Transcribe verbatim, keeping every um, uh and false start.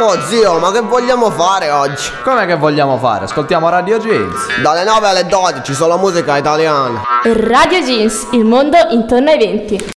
Oh zio, ma che vogliamo fare oggi? Com'è che vogliamo fare? Ascoltiamo Radio Jeans. Dalle nove alle dodici, solo musica italiana. Radio Jeans, il mondo intorno ai venti.